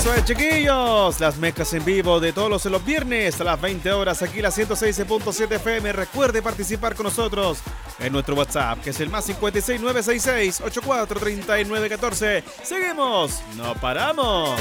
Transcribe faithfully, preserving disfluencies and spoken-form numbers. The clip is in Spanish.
Eso es, chiquillos. Las mezclas en vivo de todos los, los viernes a las veinte horas aquí la ciento seis punto siete F M. Recuerde participar con nosotros en nuestro WhatsApp, que es el más cincuenta y seis, nueve seis seis, ochenta y cuatro, treinta y nueve catorce. Seguimos, no paramos.